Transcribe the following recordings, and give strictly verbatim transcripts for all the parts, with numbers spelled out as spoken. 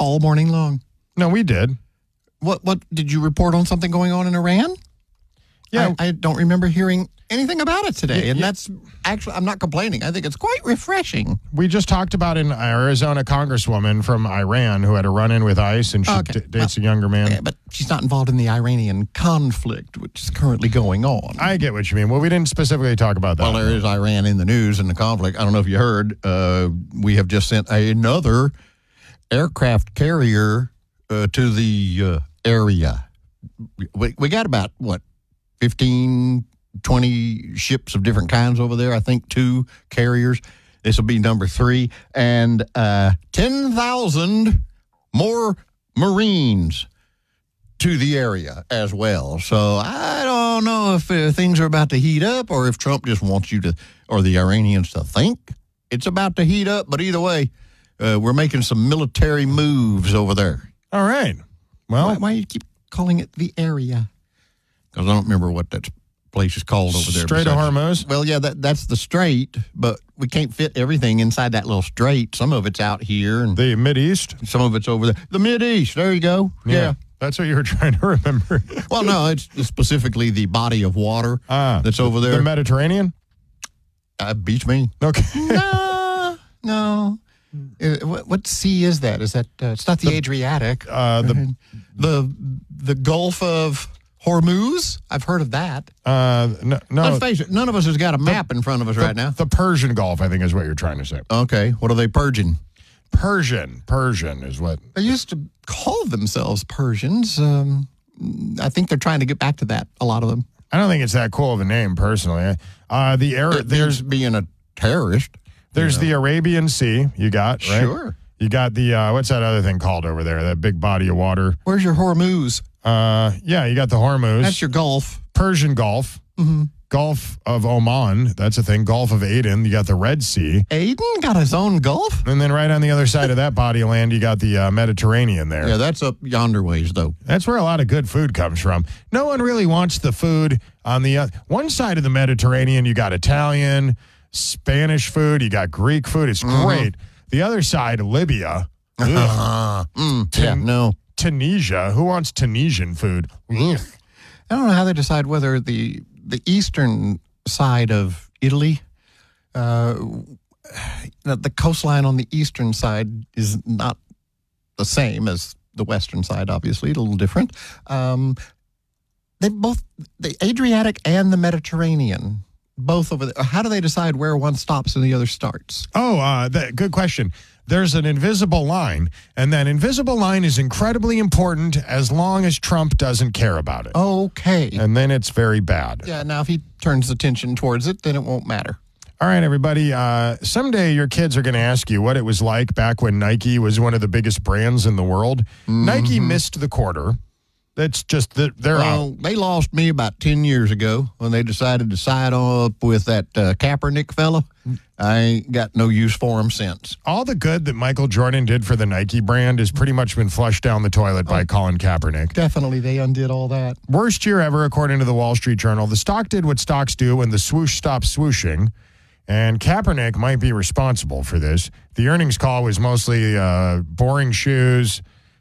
all morning long. No, we did. What? What did you report on something going on in Iran? Yeah, I, I don't remember hearing anything about it today, Yeah, and yeah. that's actually, I'm not complaining. I think it's quite refreshing. We just talked about an Arizona congresswoman from Iran who had a run-in with ICE, and she Okay. d- dates a younger man. Yeah, but she's not involved in the Iranian conflict, which is currently going on. I get what you mean. Well, we didn't specifically talk about that. Well, there is Iran in the news and the conflict. I don't know if you heard. Uh, we have just sent another aircraft carrier uh, to the uh, area. We, we got about, what, fifteen, twenty ships of different kinds over there. I think two carriers. This will be number three. And uh, ten thousand more Marines to the area as well. So I don't know if uh, things are about to heat up or if Trump just wants you to, or the Iranians to think it's about to heat up. But either way, uh, we're making some military moves over there. All right. Well, Why, why do you keep calling it the area? Because I don't remember what that place is called over there. Strait of besides- Hormuz? Well, yeah, that that's the strait, but we can't fit everything inside that little strait. Some of it's out here, and The Mideast? some of it's over there. The Mideast, there you go. Yeah. That's what you were trying to remember. Well, no, it's specifically the body of water Ah, that's over there. The Mediterranean? uh, beats me. Okay. No, no. Uh, what, what sea is that? Is that, uh, it's not the, Adriatic. Uh, the the the Gulf of Hormuz? I've heard of that. uh, no, no Let's face it, none of us has got a map in front of us the, right now. the Persian Gulf, I think, is what you're trying to say. Okay, what are they purging? Persian. Persian is what. They used to call themselves Persians. Um, I think they're trying to get back to that, a lot of them. I don't think it's that cool of a name, personally. Uh, the air, It there's means being a terrorist. there's the Arabian Sea. You got right. Sure. You got the uh, what's that other thing called over there? That big body of water. Where's your Hormuz? Uh, yeah, you got the Hormuz. That's your Gulf. Persian Gulf. Mm-hmm. Gulf of Oman. That's a thing. Gulf of Aden. You got the Red Sea. Aden got his own Gulf? And then right on the other side of that body of land, you got the uh, Mediterranean there. Yeah, that's up yonder ways, though. That's where a lot of good food comes from. No one really wants the food on the uh, one side of the Mediterranean. You got Italian, Spanish food. You got Greek food. It's Mm-hmm. great. The other side, Libya. Ugh. Uh, mm, yeah, Tin- no. Tunisia. Who wants Tunisian food? Ugh. I don't know how they decide whether the the eastern side of Italy, uh, the the coastline on the eastern side is not the same as the western side, obviously, a little different. Um, they both, the Adriatic and the Mediterranean, both over there. How do they decide where one stops and the other starts? Oh, uh, that, good question. There's an invisible line, and that invisible line is incredibly important as long as Trump doesn't care about it. Okay. And then it's very bad. Yeah, now if he turns attention towards it, then it won't matter. All right, everybody. Uh, someday your kids are going to ask you what it was like back when Nike was one of the biggest brands in the world. Mm-hmm. Nike missed the quarter. That's just that they're Well, out. they lost me about ten years ago when they decided to side up with that uh, Kaepernick fella. I ain't got no use for him since. All the good that Michael Jordan did for the Nike brand has pretty much been flushed down the toilet by Colin Kaepernick. Definitely, they undid all that. Worst year ever, according to the Wall Street Journal. The stock did what stocks do when the swoosh stopped swooshing, and Kaepernick might be responsible for this. The earnings call was mostly uh, boring shoes.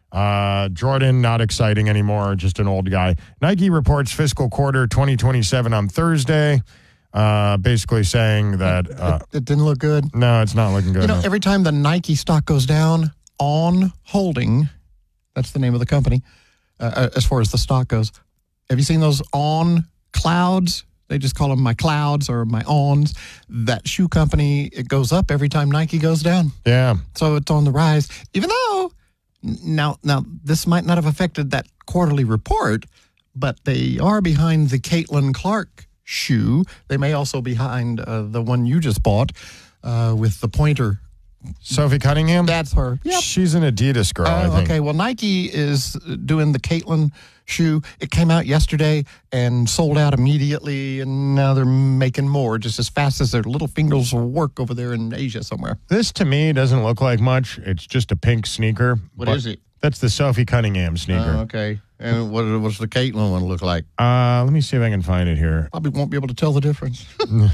Uh, Jordan, not exciting anymore, just an old guy. Nike reports fiscal quarter twenty twenty-seven on Thursday, uh, basically saying that, uh, It, it didn't look good. no, it's not looking good. You know, no. every time the Nike stock goes down, On Holding, that's the name of the company, uh, as far as the stock goes. Have you seen those On clouds? They just call them my clouds or my ons. That shoe company, it goes up every time Nike goes down. Yeah. So it's on the rise, even though now now this might not have affected that quarterly report, but they are behind the Caitlin Clark shoe. They may also be behind uh, the one you just bought uh, with the pointer. Sophie Cunningham? That's her. Yep. She's an Adidas girl, I Oh, think. okay. Well, Nike is doing the Caitlin shoe. It came out yesterday and sold out immediately, and now they're making more just as fast as their little fingers will work over there in Asia somewhere. This, to me, doesn't look like much. It's just a pink sneaker. What What is is it? That's the Sophie Cunningham Oh, sneaker. okay. And what what's the Caitlin one look like? Uh, let me see if I can find it here. Probably won't be able to tell the difference.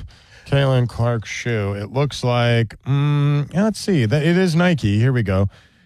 Caitlin Clark shoe. It looks like, mm, yeah, let's see. That It is Nike. Here we go.